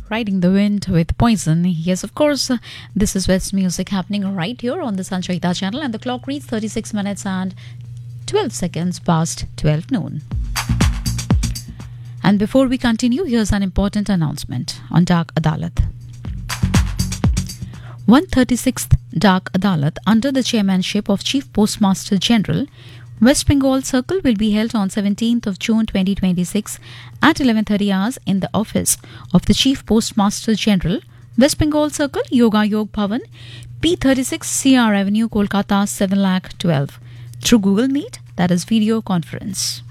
Riding the Wind with Poison. Yes, of course, this is West Music happening right here on the Sanchayita channel, and the clock reads 36 minutes and 12 seconds past 12 noon. And before we continue, here's an important announcement on Dak Adalat. 136th Dak Adalat under the chairmanship of Chief Postmaster General, West Bengal Circle will be held on 17th of June 2026 at 11:30 hours in the office of the Chief Postmaster General, West Bengal Circle, Yoga Yog Bhavan, P36 CR Avenue, Kolkata 7,12,000 through Google Meet, that is video conference.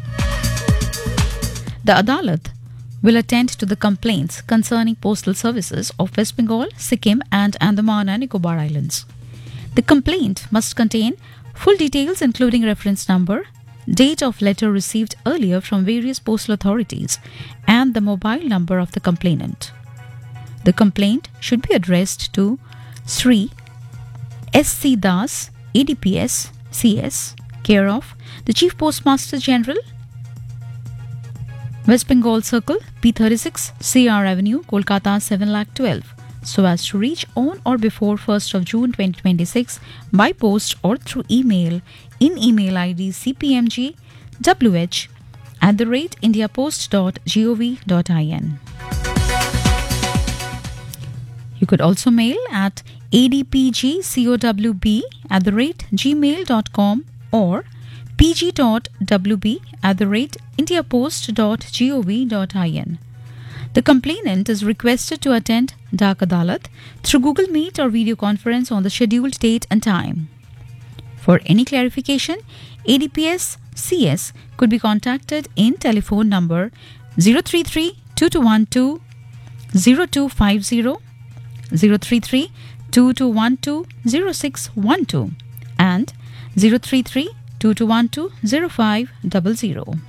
The Adalat will attend to the complaints concerning postal services of West Bengal, Sikkim and Andaman and Nicobar Islands. The complaint must contain full details including reference number, date of letter received earlier from various postal authorities, and the mobile number of the complainant. The complaint should be addressed to Sri S.C. Das, ADPS, CS, care of the Chief Postmaster General, West Bengal Circle, P36, CR Avenue, Kolkata 7,12,000, so as to reach on or before 1st of June 2026 by post or through email in email ID cpmg@indiapost.gov.in. You could also mail at adpgcowb@gmail.com or pg.wb@indiapost.gov.in. The complainant is requested to attend Dak Adalat through Google Meet or video conference on the scheduled date and time. For any clarification, ADPS CS could be contacted in telephone number 033-2212 0250, 033-2212 0612 and 033-2212 0500.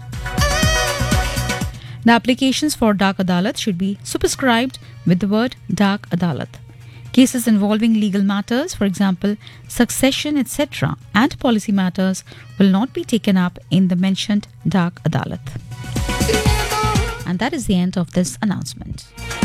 The applications for Dak Adalat should be superscribed with the word Dak Adalat. Cases involving legal matters, for example, succession, etc., and policy matters will not be taken up in the mentioned Dak Adalat. And that is the end of this announcement.